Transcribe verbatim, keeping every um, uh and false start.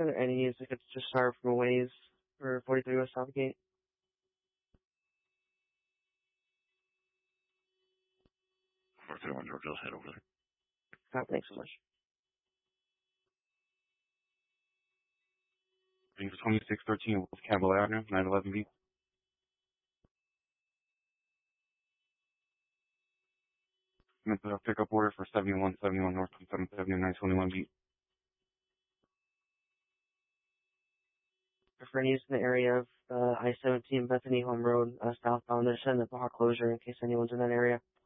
there any news that could just start from a ways for forty-three West Southgate? forty-three on George, I'll head over there. God, thanks so much. Thanks for twenty-six thirteen West Campbell Avenue, nine eleven B. Mental health pickup order for seventy-one seventy-one North seven seventy nine twenty-one B. For any use in the area of uh, I seventeen Bethany Home Road, uh, southbound, they're setting up a hot closure in case anyone's in that area.